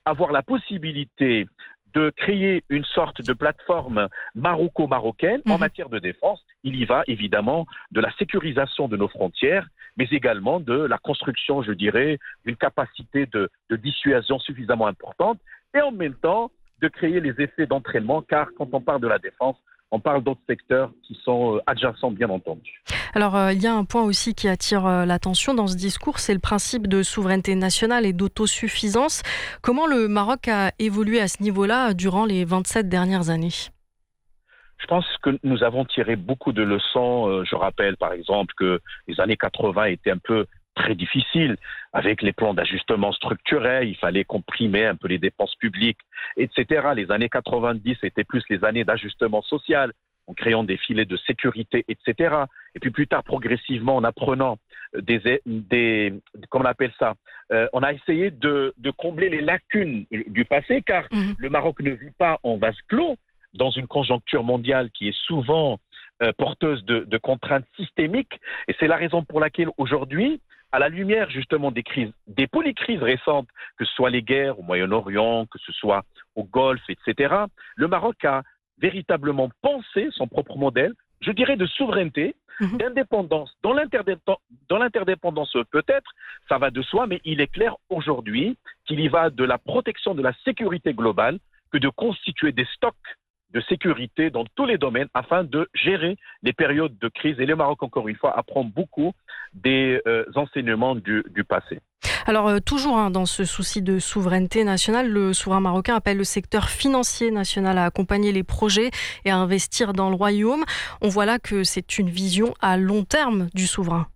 avoir la possibilité de créer une sorte de plateforme maroco-marocaine en matière de défense. Il y va évidemment de la sécurisation de nos frontières, mais également de la construction, je dirais, d'une capacité de dissuasion suffisamment importante et en même temps de créer les effets d'entraînement, car quand on parle de la défense, on parle d'autres secteurs qui sont adjacents, bien entendu. Alors, il y a un point aussi qui attire l'attention dans ce discours, c'est le principe de souveraineté nationale et d'autosuffisance. Comment le Maroc a évolué à ce niveau-là durant les 27 dernières années ? Je pense que nous avons tiré beaucoup de leçons. Je rappelle par exemple que les années 80 étaient un peu très difficiles avec les plans d'ajustement structurel. Il fallait comprimer un peu les dépenses publiques, etc. Les années 90 étaient plus les années d'ajustement social, en créant des filets de sécurité, etc. Et puis plus tard, progressivement, en apprenant comment on appelle ça, on a essayé de combler les lacunes du passé, car le Maroc ne vit pas en vase clos, dans une conjoncture mondiale qui est souvent porteuse de contraintes systémiques. Et c'est la raison pour laquelle aujourd'hui, à la lumière justement des crises, des polycrises récentes, que ce soit les guerres au Moyen-Orient, que ce soit au Golfe, etc., le Maroc a véritablement pensé son propre modèle, je dirais de souveraineté, d'indépendance. Dans l'interdépendance peut-être, ça va de soi, mais il est clair aujourd'hui qu'il y va de la protection de la sécurité globale que de constituer des stocks de sécurité dans tous les domaines afin de gérer les périodes de crise. Et le Maroc, encore une fois, apprend beaucoup des enseignements du passé. Alors, toujours dans ce souci de souveraineté nationale, le souverain marocain appelle le secteur financier national à accompagner les projets et à investir dans le royaume. On voit là que c'est une vision à long terme du souverain.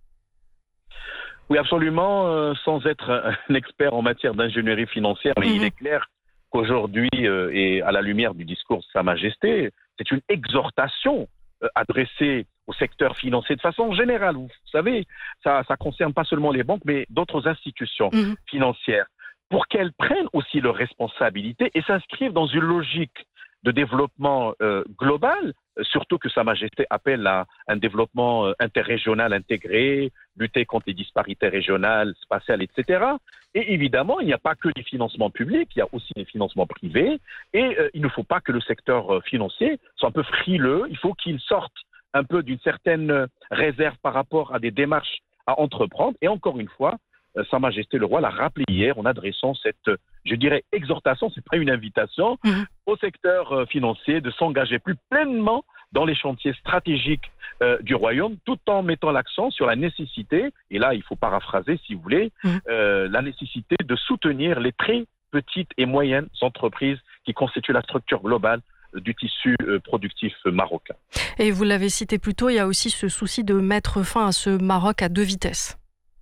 Oui, absolument, sans être un expert en matière d'ingénierie financière, mais il est clair qu'aujourd'hui, et à la lumière du discours de Sa Majesté, c'est une exhortation adressée au secteur financier de façon générale. Vous savez, ça concerne pas seulement les banques, mais d'autres institutions financières, pour qu'elles prennent aussi leurs responsabilités et s'inscrivent dans une logique de développement global, surtout que Sa Majesté appelle à un développement interrégional intégré, lutter contre les disparités régionales, spatiales, etc. Et évidemment, il n'y a pas que les financements publics, il y a aussi les financements privés. Et il ne faut pas que le secteur financier soit un peu frileux, il faut qu'il sorte un peu d'une certaine réserve par rapport à des démarches à entreprendre. Et encore une fois, Sa Majesté le Roi l'a rappelé hier en adressant cette, je dirais, exhortation, c'est pas une invitation, au secteur financier de s'engager plus pleinement dans les chantiers stratégiques du royaume, tout en mettant l'accent sur la nécessité, et là il faut paraphraser si vous voulez, la nécessité de soutenir les très petites et moyennes entreprises qui constituent la structure globale du tissu productif marocain. Et vous l'avez cité plus tôt, il y a aussi ce souci de mettre fin à ce Maroc à deux vitesses.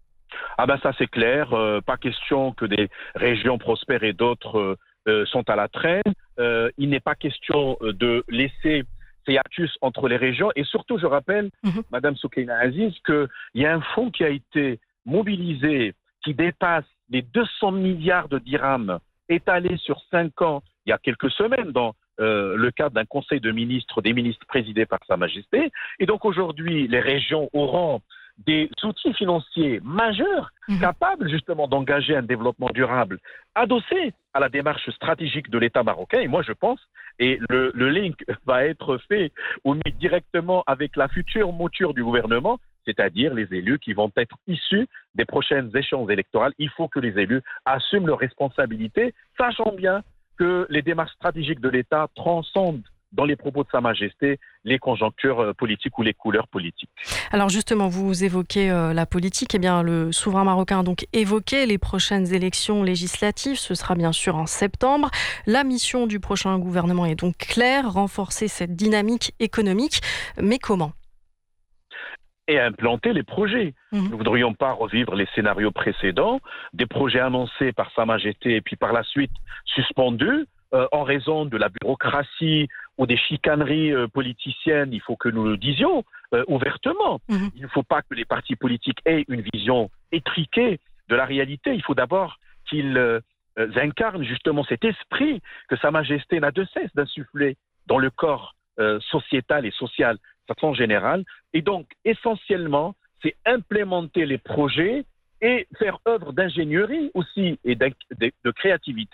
Ah ben ça c'est clair, pas question que des régions prospèrent et d'autres sont à la traîne. Il n'est pas question de laisser ces hiatus entre les régions. Et surtout, je rappelle, Madame Soukaina Aziz, qu'il y a un fonds qui a été mobilisé, qui dépasse les 200 milliards de dirhams étalés sur 5 ans, il y a quelques semaines, dans le cadre d'un conseil de ministres, des ministres présidés par Sa Majesté. Et donc aujourd'hui, les régions auront des outils financiers majeurs capables justement d'engager un développement durable adossé à la démarche stratégique de l'État marocain. Et moi je pense, et le link va être fait ou mis directement avec la future mouture du gouvernement, c'est-à-dire les élus qui vont être issus des prochaines échéances électorales. Il faut que les élus assument leurs responsabilités, sachant bien que les démarches stratégiques de l'État transcendent dans les propos de Sa Majesté les conjonctures politiques ou les couleurs politiques. Alors justement, vous évoquez la politique. Eh bien, le souverain marocain a donc évoqué les prochaines élections législatives. Ce sera bien sûr en septembre. La mission du prochain gouvernement est donc claire, renforcer cette dynamique économique. Mais comment ? Et implanter les projets. Nous ne voudrions pas revivre les scénarios précédents, des projets annoncés par Sa Majesté et puis par la suite suspendus en raison de la bureaucratie ou des chicaneries politiciennes. Il faut que nous le disions ouvertement. Il ne faut pas que les partis politiques aient une vision étriquée de la réalité. Il faut d'abord qu'ils incarnent justement cet esprit que Sa Majesté n'a de cesse d'insuffler dans le corps sociétal et social de façon générale. Et donc, essentiellement, c'est implémenter les projets et faire œuvre d'ingénierie aussi et de créativité